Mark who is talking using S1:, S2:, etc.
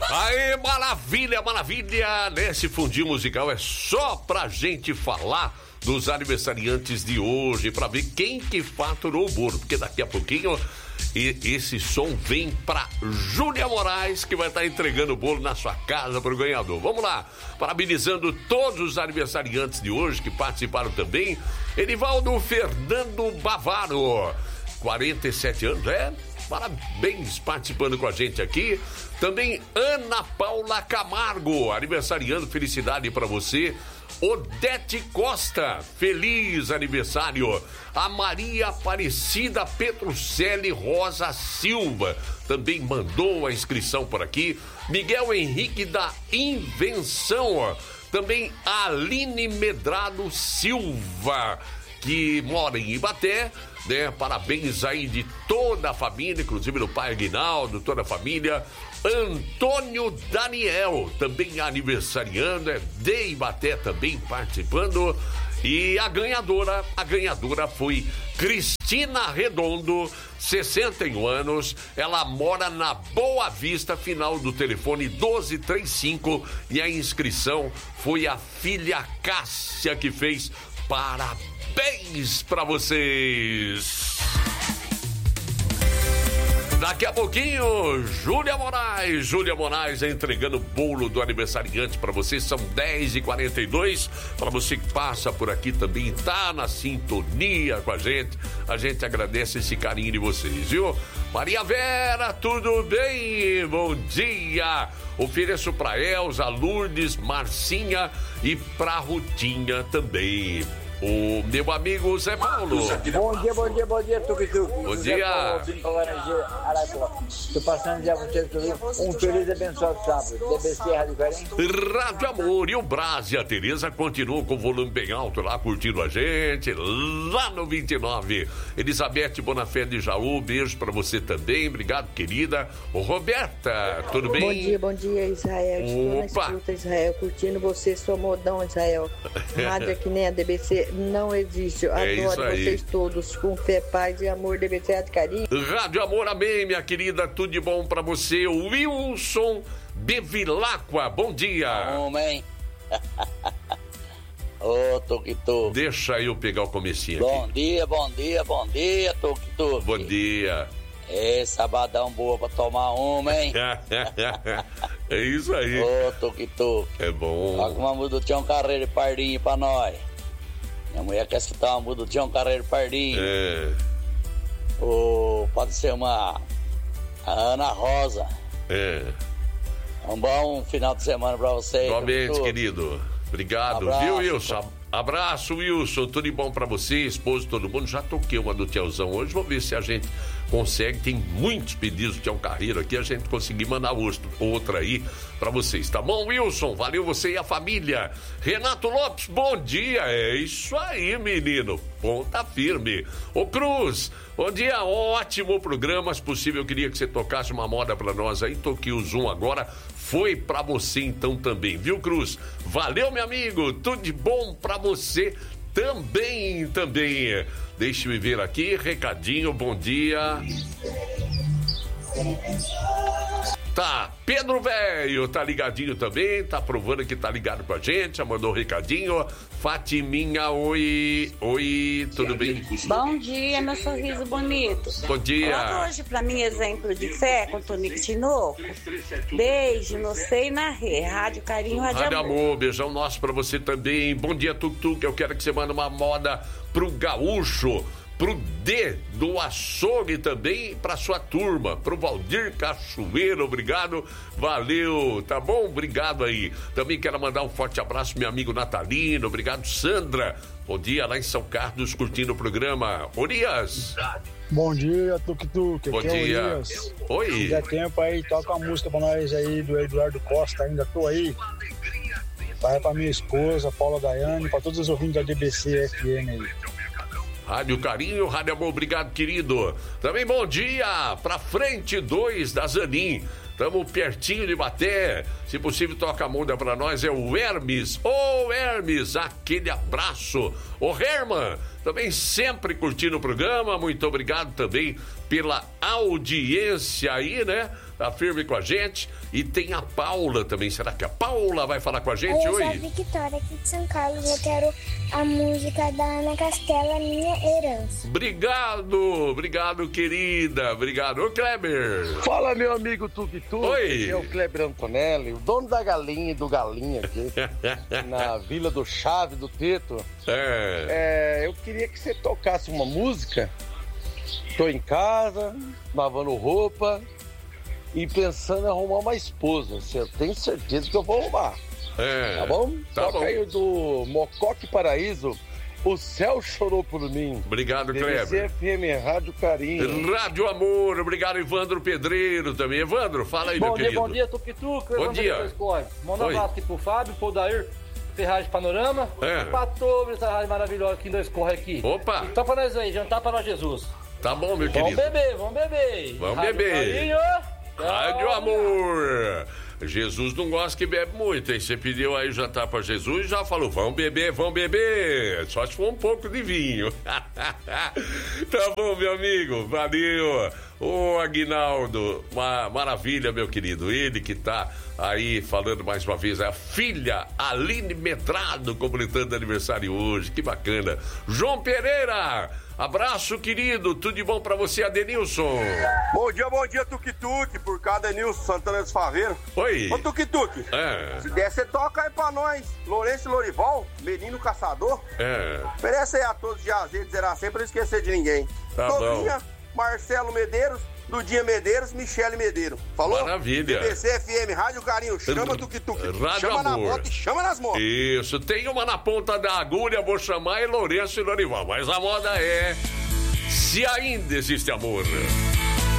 S1: Aê, maravilha, maravilha! Nesse fundinho musical é só pra gente falar dos aniversariantes de hoje, pra ver quem que faturou o bolo, porque daqui a pouquinho esse som vem pra Júlia Moraes, que vai estar entregando o bolo na sua casa pro ganhador. Vamos lá, parabenizando todos os aniversariantes de hoje que participaram também. Edivaldo Fernando Bavaro, 47 anos, parabéns, participando com a gente aqui. Também Ana Paula Camargo, aniversariando, felicidade pra você. Odete Costa, feliz aniversário. A Maria Aparecida Petrucelli Rosa Silva também mandou a inscrição por aqui. Miguel Henrique da Invenção, também a Aline Medrado Silva, que mora em Ibaté, né? Parabéns aí de toda a família, inclusive do pai Aguinaldo, toda a família. Antônio Daniel, também aniversariando, de Ibaté também participando. E a ganhadora foi Cristina Redondo, 61 anos. Ela mora na Boa Vista, final do telefone 1235. E a inscrição foi a filha Cássia que fez. Parabéns pra vocês! Daqui a pouquinho, Júlia Moraes entregando o bolo do aniversariante para vocês. São 10h42. Para você que passa por aqui também, tá na sintonia com a gente agradece esse carinho de vocês, viu? Maria Vera, tudo bem? Bom dia! Ofereço para Elza, Lourdes, Marcinha e pra Rutinha também. O meu amigo Zé Paulo.
S2: Bom dia, Tuque-Tuque.
S1: Bom dia.
S2: Estou passando já vocês um feliz e abençoado sábado. DBC Rádio Carim.
S1: Rádio Amor. E o Brás e a Tereza continuam com o volume bem alto lá, curtindo a gente, lá no 29. Elizabeth Bonafé de Jaú, beijo pra você também. Obrigado, querida. Ô, Roberta, tudo bem?
S3: Bom dia, Israel. Estou na escuta, Israel, curtindo você, sou modão, Israel. Nada que nem a DBC não existe. Eu adoro vocês todos, com fé, paz e amor, DBC Rádio Carinho.
S1: Rádio Amor, amém, minha querida, tudo de bom pra você. O Wilson Bevilacqua, bom dia.
S4: Homem. Ô, Tuque-Tuque.
S1: Deixa eu pegar o comecinho aqui.
S4: Bom dia, Tuque-Tuque.
S1: Bom dia.
S4: Sabadão boa pra tomar uma, hein?
S1: É isso aí.
S4: Ô, Tuque-Tuque.
S1: É bom.
S4: Toca uma música do Tião Carreiro e Pardinho pra nós. Minha mulher quer escutar uma música do Tião Carreiro e Pardinho. Pode ser uma Ana Rosa. Um bom final de semana pra vocês.
S1: Igualmente, querido. Obrigado, viu, Wilson? Abraço, Wilson. Tudo de bom pra você, esposo, todo mundo. Já toquei uma do Tiãozão hoje. Vamos ver se a gente consegue. Tem muitos pedidos do Tião Carreiro aqui. A gente conseguir mandar outra aí pra vocês. Tá bom, Wilson? Valeu você e a família. Renato Lopes, bom dia. É isso aí, menino. Ponta firme. Ô, Cruz, bom dia. Ótimo programa. Se possível, eu queria que você tocasse uma moda pra nós aí. Toquei o Zoom agora. Foi pra você então também, viu, Cruz? Valeu, meu amigo. Tudo de bom pra você também. Deixa-me ver aqui, recadinho, bom dia. Tá, Pedro Velho, tá ligadinho também, tá provando que tá ligado com a gente, já mandou um recadinho. Fatiminha, oi, tudo bem?
S5: Bom dia, meu sorriso bonito.
S1: Bom dia.
S5: Coloca hoje pra mim exemplo de fé com Tonico Tinoco. Beijo, no Sei na Rê, Rádio Carinho, Rádio
S1: Amor. Beijão nosso pra você também. Bom dia, Tuc-Tuc, eu quero que você mande uma moda pro Gaúcho, pro D do Açougue também, pra sua turma, pro Valdir Cachoeiro, obrigado, valeu, tá bom? Obrigado aí. Também quero mandar um forte abraço pro meu amigo Natalino, obrigado, Sandra. Bom dia lá em São Carlos, curtindo o programa. Orias.
S6: Bom dia, Tuc-Tuc.
S1: Bom dia. Oi.
S6: Já tempo aí, toca uma música pra nós aí do Eduardo Costa, ainda tô aí. Vai pra minha esposa, Paula Daiane, pra todos os ouvintes da DBC FM aí.
S1: Rádio Carinho, Rádio Amor, obrigado, querido. Também bom dia pra Frente 2 da Zanin. Tamo pertinho de Baté. Se possível, toca a muda pra nós. É o Hermes. Ô, Hermes, aquele abraço. Ô, Herman, também sempre curtindo o programa. Muito obrigado também pela audiência aí, né? Tá firme com a gente. E tem a Paula também. Será que a Paula vai falar com a gente hoje?
S7: Eu sou a Victoria aqui de São Carlos. Eu quero a música da Ana Castela, Minha Herança.
S1: Obrigado, querida. Obrigado. Ô, Kleber.
S8: Fala, meu amigo Tuk.
S1: Oi.
S8: É o Kleber Antonelli, o dono da galinha e do galinha aqui, na Vila do Chave, do Teto. Eu queria que você tocasse uma música. Tô em casa, lavando roupa e pensando em arrumar uma esposa. Eu tenho certeza que eu vou arrumar. Tá bom? Toca aí o do Mocoque Paraíso. O céu chorou por mim.
S1: Obrigado, Kleber.
S8: FM, Rádio Carinho.
S1: Rádio Amor. Obrigado, Evandro Pedreiro também. Evandro, fala aí, meu querido.
S9: Bom dia, Tuk-Tuk.
S1: Bom dia.
S9: Manda um abraço aqui pro Fábio, pro Dair, Ferragem Panorama. E pra toda essa rádio maravilhosa aqui em Dois Corre aqui.
S1: Opa.
S9: Então pra nós aí, jantar para nós, Jesus.
S1: Tá bom, meu querido.
S9: Vamos beber.
S1: Vamos beber.
S9: Carinho.
S1: Rádio Amor. Jesus não gosta que bebe muito, hein? Você pediu aí jantar pra Jesus e já falou, vamos beber. Só se for um pouco de vinho. Tá bom, meu amigo, valeu. Ô, Aguinaldo, uma maravilha, meu querido. Ele que tá aí falando mais uma vez, a filha Aline Medrado completando aniversário hoje, que bacana. João Pereira, abraço, querido, tudo de bom pra você, Adenilson.
S10: Bom dia, Tuk-Tuk, por cá, Adenilson Santana dos Faveiros.
S1: Oi.
S10: Ô, Tuk-Tuk, se der, você toca aí pra nós, Lourenço e Lorival, Menino Caçador. Oferece aí a todos de azeite, Zeracem, pra não esquecer de ninguém.
S1: Tá
S10: Tovinha,
S1: bom.
S10: Marcelo Medeiros, Dudinha Medeiros, Michele Medeiros. Falou?
S1: Maravilha.
S10: BBC FM, Rádio Carinho, chama Tuk-Tuk. Chama
S1: Amor.
S10: na bota e chama nas motos.
S1: Isso, tem uma na ponta da agulha, vou chamar Lourenço e Lorival. Mas a moda é Se Ainda Existe Amor.